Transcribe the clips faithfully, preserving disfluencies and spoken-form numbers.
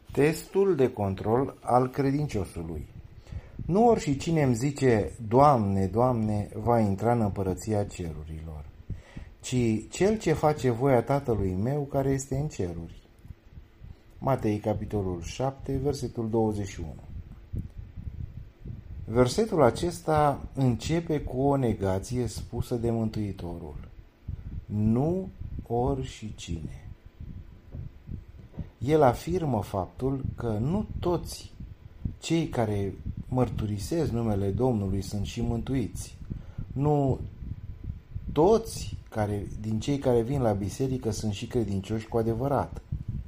Testul de control al credinciosului. Nu oricine îmi zice, Doamne, Doamne, va intra în împărăția cerurilor, ci cel ce face voia Tatălui meu care este în ceruri. Matei, capitolul șapte, versetul douăzeci și unu. Versetul acesta începe cu o negație spusă de Mântuitorul. Nu oricine. El afirmă faptul că nu toți cei care mărturisesc numele Domnului sunt și mântuiți. Nu toți care, din cei care vin la biserică sunt și credincioși cu adevărat.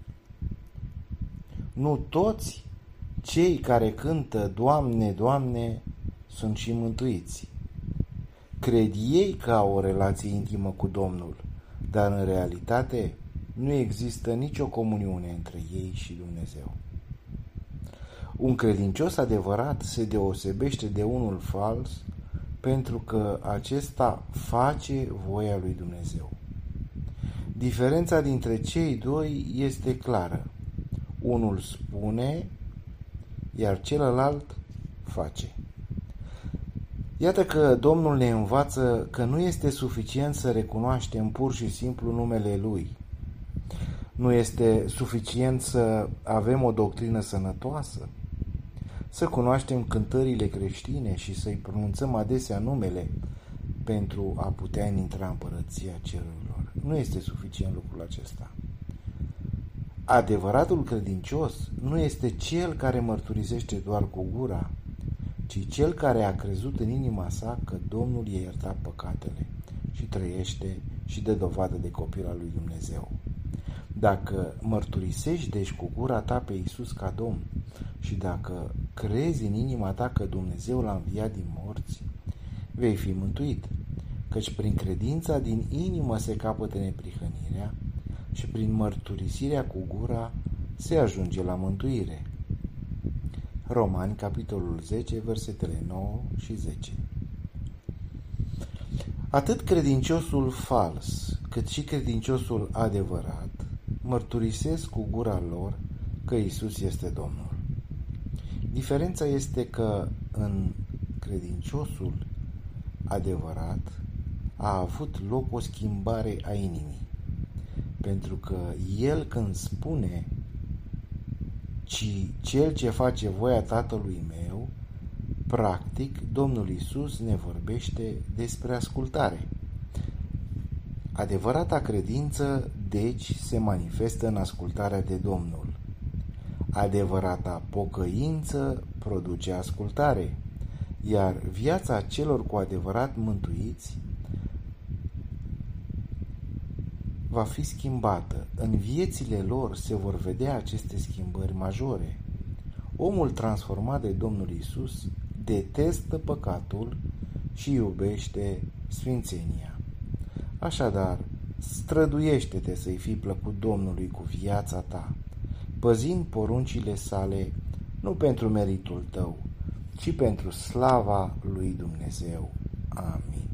Nu toți cei care cântă Doamne, Doamne sunt și mântuiți. Cred ei că au o relație intimă cu Domnul, dar în realitate nu există nicio comuniune între ei și Dumnezeu. Un credincios adevărat se deosebește de unul fals pentru că acesta face voia lui Dumnezeu. Diferența dintre cei doi este clară. Unul spune, iar celălalt face. Iată că Domnul ne învață că nu este suficient să recunoaștem pur și simplu numele Lui. Nu este suficient să avem o doctrină sănătoasă, să cunoaștem cântările creștine și să-i pronunțăm adesea numele pentru a putea intra în împărăția cerurilor. Nu este suficient lucrul acesta. Adevăratul credincios nu este cel care mărturisește doar cu gura, ci cel care a crezut în inima sa că Domnul i-a iertat păcatele și trăiește și dă dovadă de copil al lui Dumnezeu. Dacă mărturisești deci cu gura ta pe Iisus ca Domn și dacă crezi în inima ta că Dumnezeu l-a înviat din morți, vei fi mântuit, căci prin credința din inimă se capătă neprihănirea și prin mărturisirea cu gura se ajunge la mântuire. Romani, capitolul zece, versetele nouă și zece. Atât credinciosul fals, cât și credinciosul adevărat mărturisesc cu gura lor că Iisus este Domnul. Diferența este că în credinciosul adevărat a avut loc o schimbare a inimii, pentru că el când spune ci cel ce face voia Tatălui meu, practic Domnul Iisus ne vorbește despre ascultare. Adevărata credință, deci, se manifestă în ascultarea de Domnul. Adevărata pocăință produce ascultare, iar viața celor cu adevărat mântuiți va fi schimbată. În viețile lor se vor vedea aceste schimbări majore. Omul transformat de Domnul Iisus detestă păcatul și iubește sfințenia. Așadar, străduiește-te să-i fii plăcut Domnului cu viața ta, păzind poruncile sale nu pentru meritul tău, ci pentru slava lui Dumnezeu. Amin.